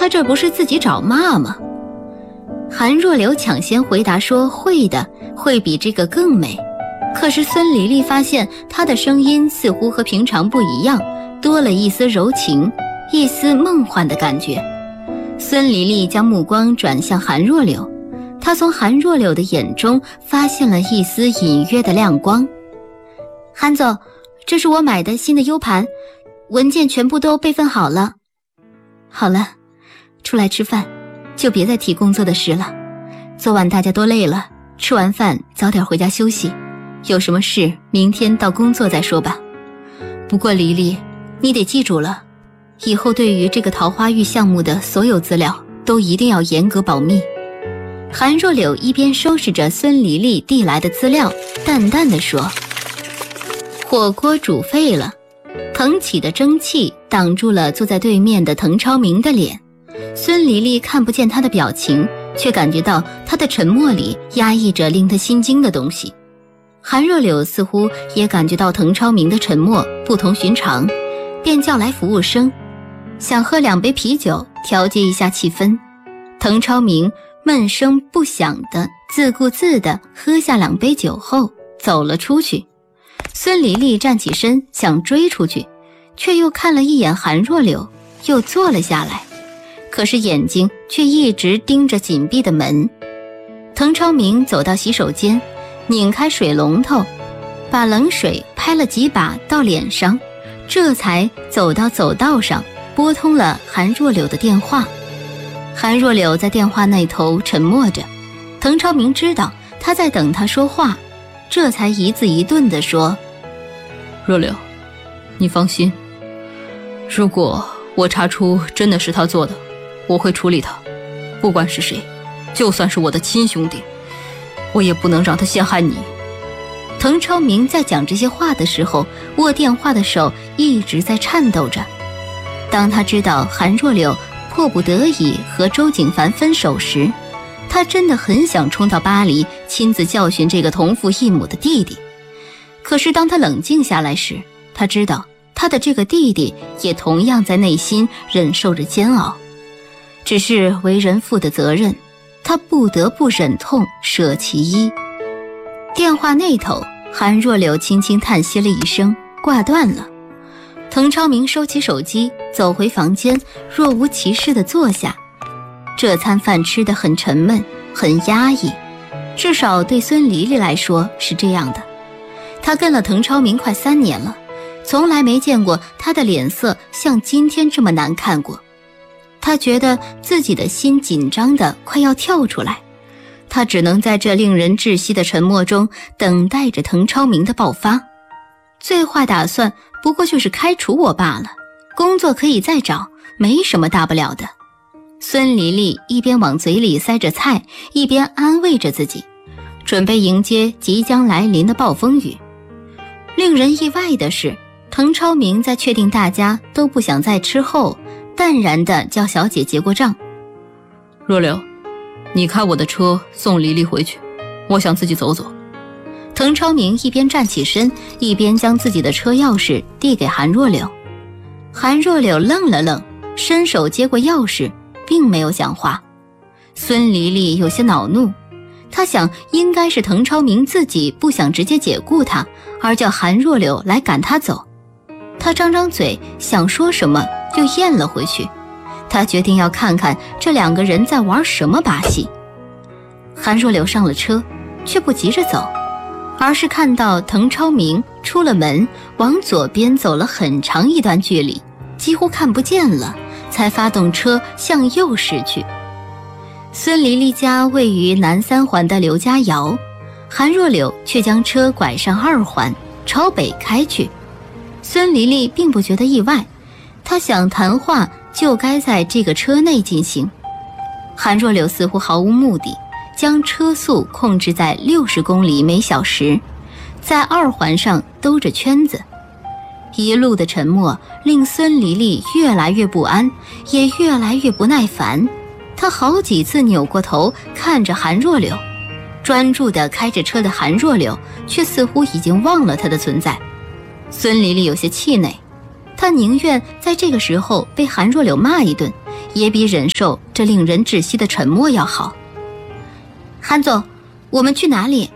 他这不是自己找骂吗？韩若柳抢先回答说会的，会比这个更美。可是孙离离发现她的声音似乎和平常不一样，多了一丝柔情，一丝梦幻的感觉。孙离离将目光转向韩若柳，她从韩若柳的眼中发现了一丝隐约的亮光。韩总，这是我买的新的 U 盘，文件全部都备份好了。好了，出来吃饭，就别再提工作的事了。昨晚大家都累了，吃完饭早点回家休息，有什么事明天到工作再说吧。不过黎黎，你得记住了，以后对于这个桃花峪项目的所有资料都一定要严格保密。韩若柳一边收拾着孙黎黎递来的资料，淡淡地说。火锅煮沸了，腾起的蒸汽挡住了坐在对面的滕超明的脸。孙黎黎看不见他的表情，却感觉到他的沉默里压抑着令他心惊的东西。韩若柳似乎也感觉到滕超明的沉默不同寻常，便叫来服务生，想喝2杯啤酒调节一下气氛。滕超明闷声不响地自顾自地喝下2杯酒后走了出去。孙黎黎站起身想追出去，却又看了一眼韩若柳，又坐了下来，可是眼睛却一直盯着紧闭的门。滕超明走到洗手间，拧开水龙头，把冷水拍了几把到脸上，这才走到走道上拨通了韩若柳的电话。韩若柳在电话那头沉默着，滕超明知道他在等他说话，这才一字一顿地说： 若柳，你放心，如果我查出真的是他做的，我会处理他，不管是谁，就算是我的亲兄弟，我也不能让他陷害你。 滕超明在讲这些话的时候，握电话的手一直在颤抖着。当他知道韩若柳迫不得已和周景凡分手时，他真的很想冲到巴黎亲自教训这个同父异母的弟弟。可是当他冷静下来时，他知道他的这个弟弟也同样在内心忍受着煎熬，只是为人父的责任，他不得不忍痛舍其一。电话那头，韩若柳轻轻叹息了一声，挂断了。滕超明收起手机，走回房间，若无其事地坐下。这餐饭吃得很沉闷，很压抑，至少对孙黎黎来说是这样的。他跟了滕超明快3年了，从来没见过他的脸色像今天这么难看过。他觉得自己的心紧张得快要跳出来，他只能在这令人窒息的沉默中等待着滕超明的爆发。最坏打算不过就是开除我罢了，工作可以再找，没什么大不了的。孙黎黎一边往嘴里塞着菜，一边安慰着自己，准备迎接即将来临的暴风雨。令人意外的是，滕超明在确定大家都不想再吃后，淡然地叫小姐结过账。 若柳，你开我的车送黎黎回去，我想自己走走。 滕超明一边站起身，一边将自己的车钥匙递给韩若柳。韩若柳愣了愣，伸手接过钥匙，并没有讲话。孙黎黎有些恼怒，他想应该是滕超明自己不想直接解雇他，而叫韩若柳来赶他走。他张张嘴想说什么，又咽了回去。他决定要看看这2个人在玩什么把戏。韩若柳上了车，却不急着走，而是看到滕超明出了门，往左边走了很长一段距离，几乎看不见了，才发动车向右驶去。孙黎黎家位于南3环的刘家窑，韩若柳却将车拐上2环，朝北开去。孙黎黎并不觉得意外，她想谈话就该在这个车内进行。韩若柳似乎毫无目的，将车速控制在60公里每小时，在2环上兜着圈子。一路的沉默令孙黎黎越来越不安，也越来越不耐烦。他好几次扭过头看着韩若柳，专注地开着车的韩若柳却似乎已经忘了他的存在。孙黎黎有些气馁，他宁愿在这个时候被韩若柳骂一顿， 也比忍受这令人窒息的沉默要好。韩总，我们去哪里？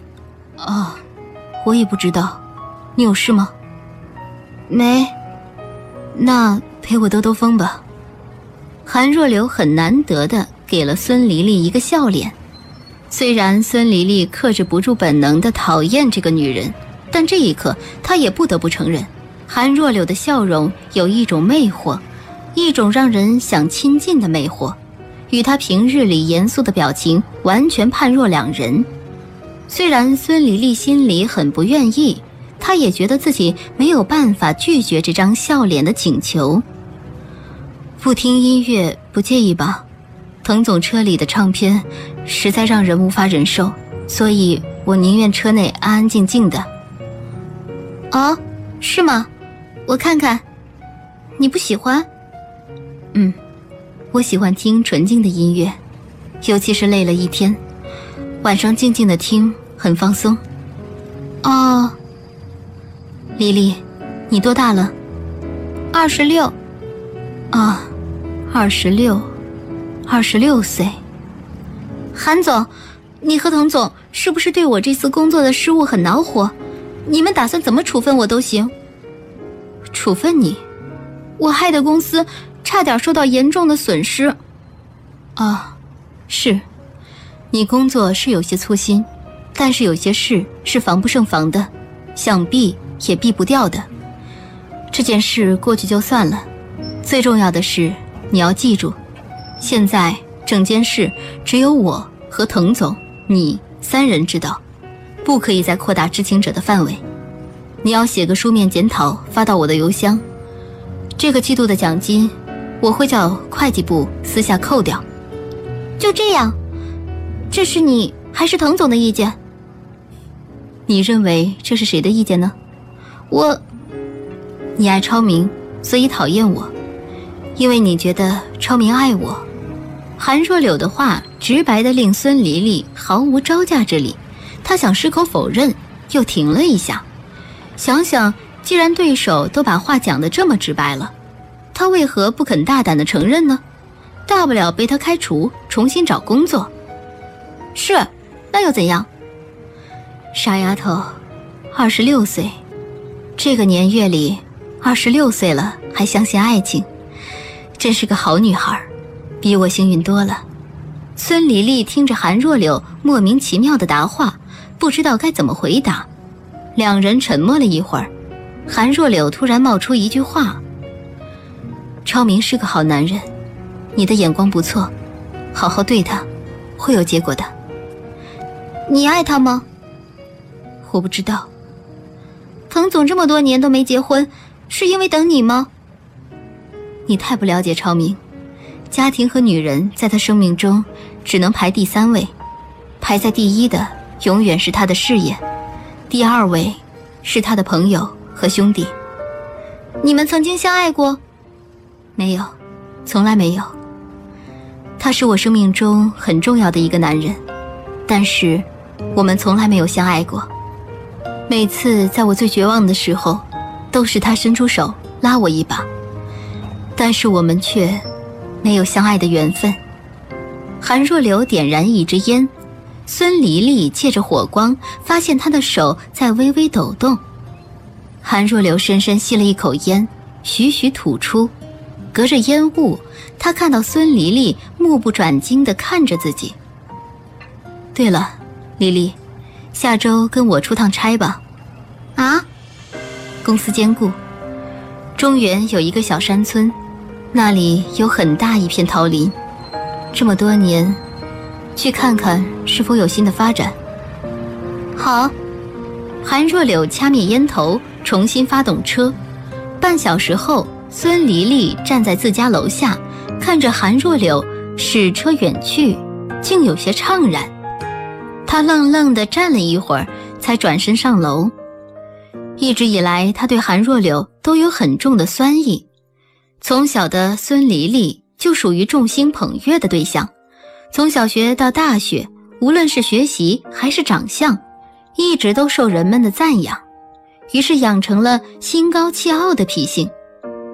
我也不知道，你有事吗？ 没。 那陪我兜兜风吧。 韩若柳很难得地给了孙离离一个笑脸。虽然孙离离克制不住本能地讨厌这个女人，但这一刻她也不得不承认，韩若柳的笑容有一种魅惑，一种让人想亲近的魅惑，与她平日里严肃的表情完全判若两人。虽然孙离离心里很不愿意，她也觉得自己没有办法拒绝这张笑脸的请求。不听音乐不介意吧？滕总车里的唱片实在让人无法忍受，所以我宁愿车内安安静静的。哦，是吗？我看看。你不喜欢？我喜欢听纯净的音乐，尤其是累了一天，晚上静静的听很放松。哦，丽丽，你多大了？26。26岁。韩总，你和滕总是不是对我这次工作的失误很恼火？你们打算怎么处分我都行。处分你？我害得公司差点受到严重的损失。是，你工作是有些粗心，但是有些事是防不胜防的，想避也避不掉的。这件事过去就算了，最重要的是你要记住，现在整件事只有我和滕总你3人知道，不可以再扩大知情者的范围。你要写个书面检讨发到我的邮箱。这个季度的奖金我会叫会计部私下扣掉。就这样？这是你还是滕总的意见？你认为这是谁的意见呢？你爱超明，所以讨厌我，因为你觉得超明爱我。韩若柳的话直白地令孙离离毫无招架之力，她想矢口否认，又停了一下，想想既然对手都把话讲得这么直白了，她为何不肯大胆地承认呢？大不了被他开除，重新找工作。是，那又怎样？傻丫头，26岁，这个年月里，26岁了还相信爱情，真是个好女孩，比我幸运多了。孙离离听着韩若柳莫名其妙的答话，不知道该怎么回答。两人沉默了一会儿，韩若柳突然冒出一句话：超明是个好男人，你的眼光不错，好好对他，会有结果的。你爱他吗？我不知道。滕总这么多年都没结婚，是因为等你吗？你太不了解超明，家庭和女人在他生命中只能排第3位，排在第1的永远是他的事业，第2位是他的朋友和兄弟。你们曾经相爱过？没有，从来没有。他是我生命中很重要的一个男人，但是我们从来没有相爱过。每次在我最绝望的时候，都是他伸出手拉我一把，但是我们却没有相爱的缘分。韩若柳点燃一支烟，孙离离借着火光发现他的手在微微抖动。韩若柳深深吸了一口烟，徐徐吐出，隔着烟雾，他看到孙离离目不转睛地看着自己。对了，离离，下周跟我出趟差吧。啊？公司兼顾。中原有一个小山村，那里有很大一片桃林，这么多年，去看看是否有新的发展。好。韩若柳掐灭烟头，重新发动车。半小时后，孙离离站在自家楼下，看着韩若柳驶车远去，竟有些怅然。他愣愣地站了一会儿，才转身上楼。一直以来，他对韩若柳都有很重的酸意。从小的孙离离就属于众星捧月的对象，从小学到大学，无论是学习还是长相，一直都受人们的赞扬，于是养成了心高气傲的脾性。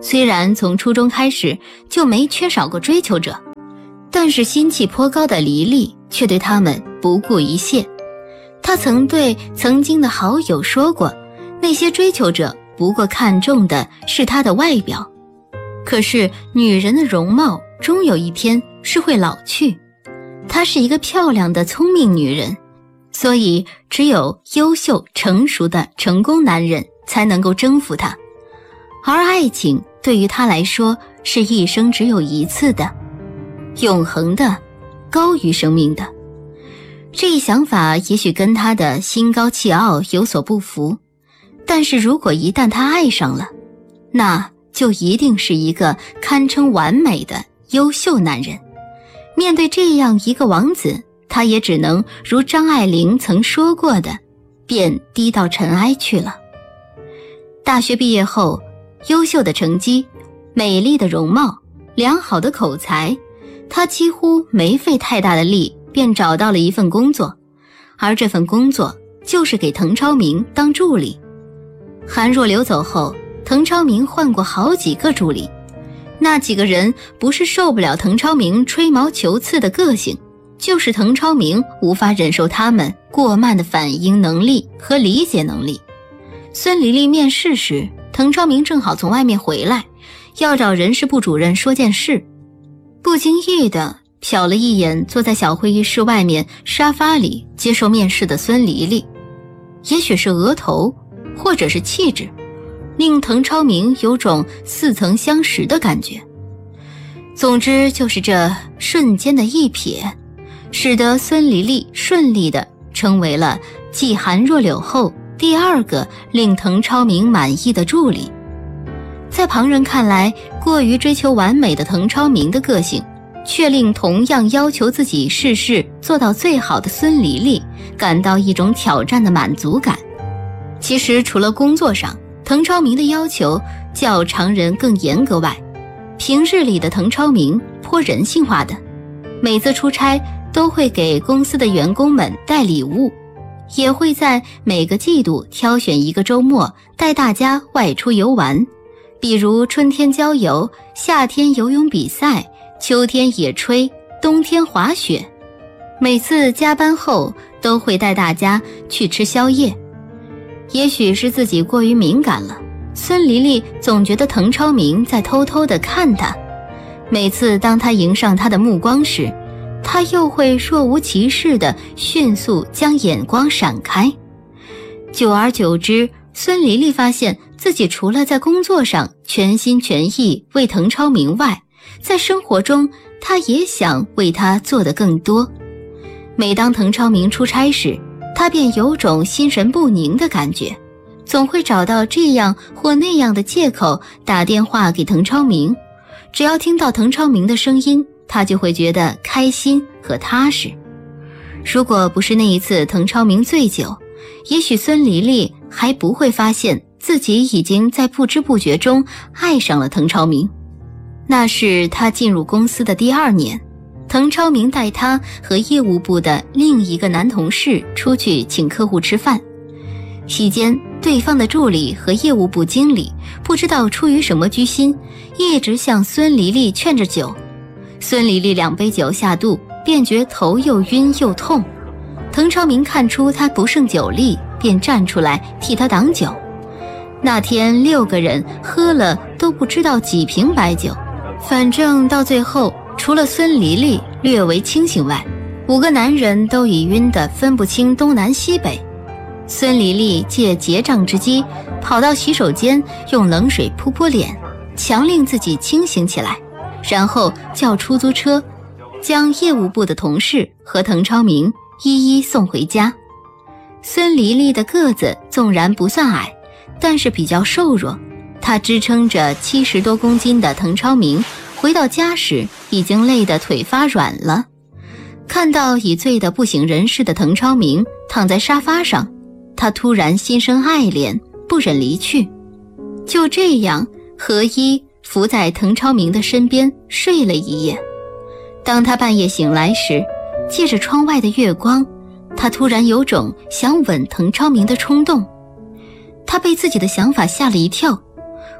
虽然从初中开始就没缺少过追求者，但是心气颇高的黎丽却对他们不顾一切。他曾对曾经的好友说过，那些追求者不过看重的是她的外表。可是女人的容貌终有一天是会老去，她是一个漂亮的聪明女人，所以只有优秀成熟的成功男人才能够征服她。而爱情对于她来说是一生只有一次的，永恒的，高于生命的。这一想法也许跟她的心高气傲有所不符，但是如果一旦她爱上了，那就一定是一个堪称完美的优秀男人。面对这样一个王子，他也只能如张爱玲曾说过的，便低到尘埃去了。大学毕业后，优秀的成绩，美丽的容貌，良好的口才，他几乎没费太大的力便找到了一份工作，而这份工作就是给滕超明当助理。韩若流走后，滕超明换过好几个助理，那几个人不是受不了滕超明吹毛求疵的个性，就是滕超明无法忍受他们过慢的反应能力和理解能力。孙黎丽面试时，滕超明正好从外面回来，要找人事部主任说件事，不经意地瞟了一眼坐在小会议室外面沙发里接受面试的孙黎丽，也许是额头，或者是气质，令滕超明有种似曾相识的感觉。总之就是这瞬间的一瞥，使得孙黎丽顺利地成为了继韩若柳后第二个令滕超明满意的助理。在旁人看来，过于追求完美的滕超明的个性，却令同样要求自己事事做到最好的孙黎丽感到一种挑战的满足感。其实除了工作上，滕超明的要求较常人更严格外，平日里的滕超明颇人性化的，每次出差都会给公司的员工们带礼物，也会在每个季度挑选一个周末带大家外出游玩，比如春天郊游，夏天游泳比赛，秋天野炊，冬天滑雪。每次加班后都会带大家去吃宵夜。也许是自己过于敏感了，孙黎丽总觉得滕超明在偷偷地看她，每次当他迎上她的目光时，他又会若无其事地迅速将眼光闪开。久而久之，孙黎丽发现自己除了在工作上全心全意为滕超明外，在生活中她也想为他做得更多。每当滕超明出差时，她便有种心神不宁的感觉，总会找到这样或那样的借口打电话给滕超明。只要听到滕超明的声音，她就会觉得开心和踏实。如果不是那一次滕超明醉酒，也许孙黎丽还不会发现自己已经在不知不觉中爱上了滕超明。那是她进入公司的第2年，滕超明带她和业务部的另一个男同事出去请客户吃饭，期间对方的助理和业务部经理不知道出于什么居心，一直向孙黎丽劝着酒。孙黎丽2杯酒下肚，便觉头又晕又痛。滕超明看出她不胜酒力，便站出来替她挡酒。那天6个人喝了都不知道几瓶白酒，反正到最后除了孙黎丽略为清醒外，5个男人都已晕得分不清东南西北。孙黎丽借结账之机跑到洗手间，用冷水扑扑脸，强令自己清醒起来，然后叫出租车将业务部的同事和滕超明一一送回家。孙黎丽的个子纵然不算矮，但是比较瘦弱，她支撑着70多公斤的滕超明回到家时已经累得腿发软了。看到已醉得不省人事的滕超明躺在沙发上，她突然心生爱怜，不忍离去，就这样合衣伏在滕超明的身边睡了一夜。当他半夜醒来时，借着窗外的月光，他突然有种想吻滕超明的冲动。他被自己的想法吓了一跳，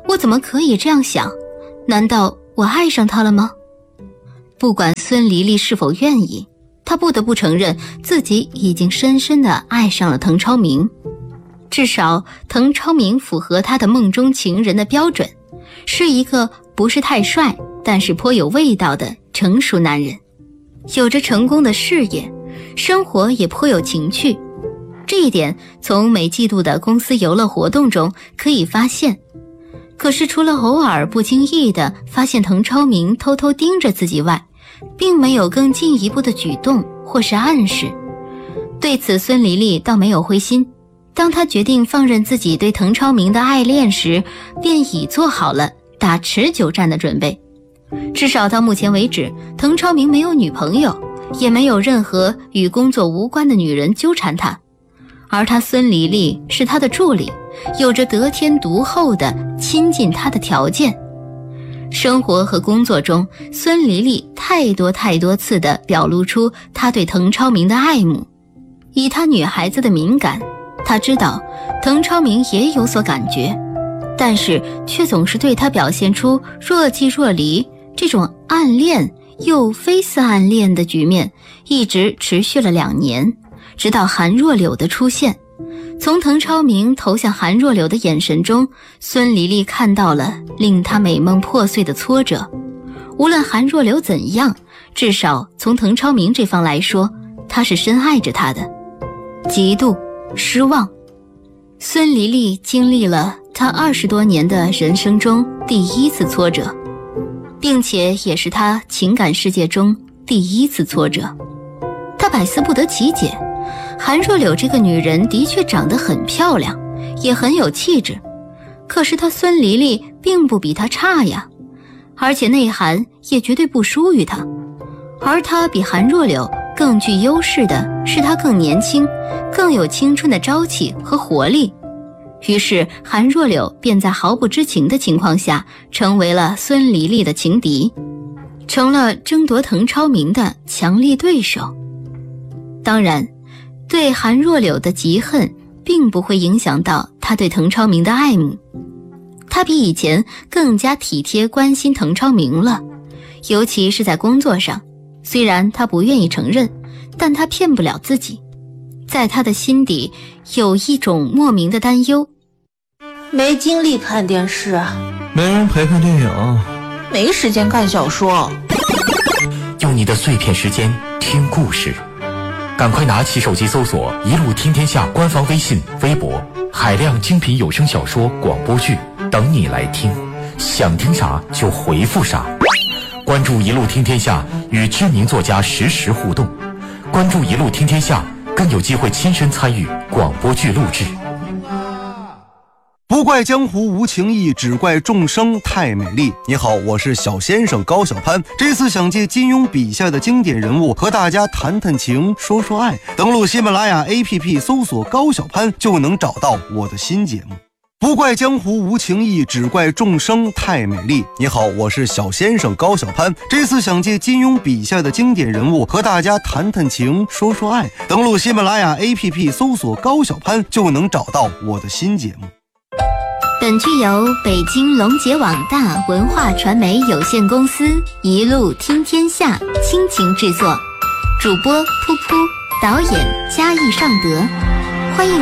我怎么可以这样想？难道我爱上他了吗？不管孙离离是否愿意，她不得不承认自己已经深深地爱上了滕超明。至少滕超明符合她的梦中情人的标准，是一个不是太帅，但是颇有味道的成熟男人，有着成功的事业，生活也颇有情趣。这一点从每季度的公司游乐活动中可以发现。可是除了偶尔不经意地发现滕超明偷偷盯着自己外，并没有更进一步的举动或是暗示。对此孙离离倒没有灰心，当她决定放任自己对滕超明的爱恋时，便已做好了打持久战的准备。至少到目前为止，滕超明没有女朋友，也没有任何与工作无关的女人纠缠他，而他孙离离是他的助理，有着得天独厚的亲近他的条件。生活和工作中，孙离离太多次地表露出他对滕超明的爱慕。以他女孩子的敏感，他知道滕超明也有所感觉，但是却总是对他表现出若即若离，这种暗恋又非似暗恋的局面一直持续了2年，直到韩若柳的出现。从滕超明投向韩若柳的眼神中，孙离离看到了令他美梦破碎的挫折。无论韩若柳怎样，至少从滕超明这方来说，他是深爱着他的。嫉妒、失望，孙离离经历了他20多年的人生中第一次挫折，并且也是他情感世界中第一次挫折。他百思不得其解，韩若柳这个女人的确长得很漂亮，也很有气质，可是她孙离离并不比她差呀，而且内涵也绝对不输于她。而她比韩若柳更具优势的是她更年轻，更有青春的朝气和活力。于是韩若柳便在毫不知情的情况下成为了孙离离的情敌，成了争夺滕超明的强力对手。当然，对韩若柳的嫉恨并不会影响到他对滕超明的爱慕。他比以前更加体贴关心滕超明了，尤其是在工作上。虽然他不愿意承认，但他骗不了自己，在他的心底有一种莫名的担忧。 没精力看电视， 没人陪看电影， 没时间看小说。 用你的碎片时间听故事，赶快拿起手机搜索一路听天下官方微信、微博，海量精品有声小说、广播剧等你来听，想听啥就回复啥。关注一路听天下，与知名作家实时互动。关注一路听天下，更有机会亲身参与广播剧录制。 不怪江湖无情义，只怪众生太美丽。你好，我是小先生高晓攀，这次想借金庸笔下的经典人物和大家谈谈情，说说爱。登录喜马拉雅 APP 搜索高晓攀，就能找到我的新节目。不怪江湖无情义，只怪众生太美丽。你好，我是小先生高晓攀，这次想借金庸笔下的经典人物和大家谈谈情，说说爱。登录喜马拉雅 APP 搜索高晓攀，就能找到我的新节目。 本剧由北京龙杰网大文化传媒有限公司一路听天下倾情制作，主播噗噗，导演嘉义尚德。欢迎